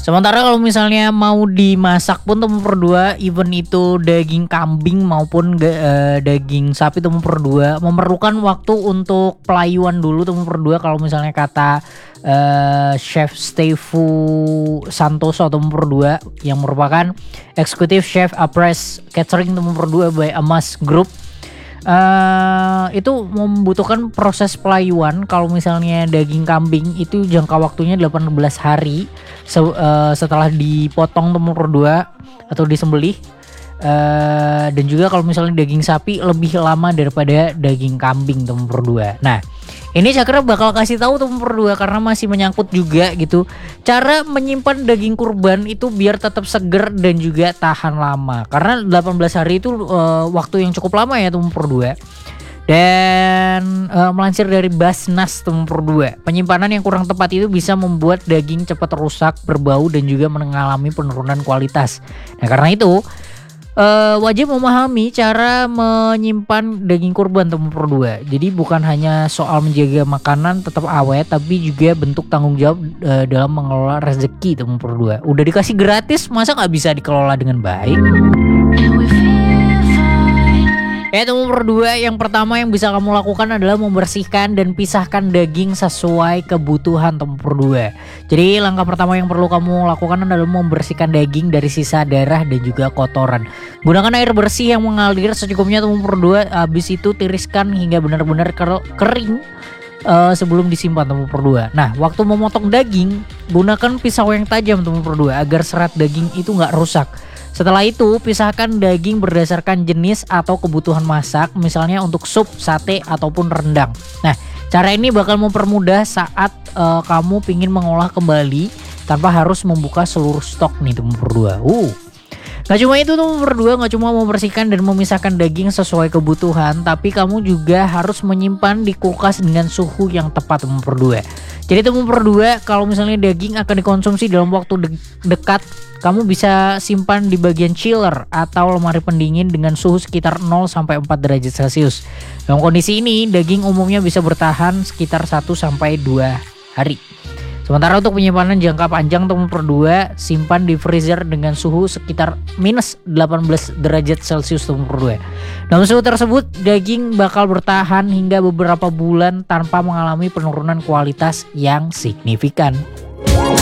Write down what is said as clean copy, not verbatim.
Sementara kalau misalnya mau dimasak pun tuh memper 2, even itu daging kambing maupun daging sapi tuh memper 2 memerlukan waktu untuk pelayuan dulu tuh memper 2 kalau misalnya kata Chef Stefu Santoso atau memper 2 yang merupakan Executive Chef Apres Catering tuh memper 2 by Amas Group. Itu membutuhkan proses pelayuan. Kalau misalnya daging kambing itu jangka waktunya 18 hari setelah dipotong nomor 2 atau disembelih. Dan juga kalau misalnya daging sapi lebih lama daripada daging kambing nomor 2. Nah, ini Cakra bakal kasih tahu nomor 2 karena masih menyangkut juga gitu. Cara menyimpan daging kurban itu biar tetap seger dan juga tahan lama. Karena 18 hari itu waktu yang cukup lama ya nomor 2. Dan melansir dari Basnas nomor 2, penyimpanan yang kurang tepat itu bisa membuat daging cepat rusak, berbau dan juga mengalami penurunan kualitas. Nah, karena itu wajib memahami cara menyimpan daging kurban nomor 2. Jadi bukan hanya soal menjaga makanan tetap awet, tapi juga bentuk tanggung jawab dalam mengelola rezeki nomor 2. Udah dikasih gratis, masa nggak bisa dikelola dengan baik? Nomor 2, yang pertama yang bisa kamu lakukan adalah membersihkan dan pisahkan daging sesuai kebutuhan nomor 2. Jadi langkah pertama yang perlu kamu lakukan adalah membersihkan daging dari sisa darah dan juga kotoran. Gunakan air bersih yang mengalir secukupnya nomor 2. Habis itu tiriskan hingga benar-benar kering sebelum disimpan nomor 2. Nah, waktu memotong daging, gunakan pisau yang tajam nomor 2 agar serat daging itu nggak rusak. Setelah itu, pisahkan daging berdasarkan jenis atau kebutuhan masak, misalnya untuk sup, sate, ataupun rendang. Nah, cara ini bakal mempermudah saat kamu pingin mengolah kembali tanpa harus membuka seluruh stok nih nomor 2. Gak cuma itu nomor 2, gak cuma membersihkan dan memisahkan daging sesuai kebutuhan, tapi kamu juga harus menyimpan di kulkas dengan suhu yang tepat nomor 2. Jadi nomor 2, kalau misalnya daging akan dikonsumsi dalam waktu dekat, kamu bisa simpan di bagian chiller atau lemari pendingin dengan suhu sekitar 0 sampai 4 derajat Celcius. Dalam kondisi ini, daging umumnya bisa bertahan sekitar 1 sampai 2 hari. Sementara untuk penyimpanan jangka panjang nomor 2, simpan di freezer dengan suhu sekitar minus 18 derajat Celcius nomor 2. Dalam suhu tersebut, daging bakal bertahan hingga beberapa bulan tanpa mengalami penurunan kualitas yang signifikan.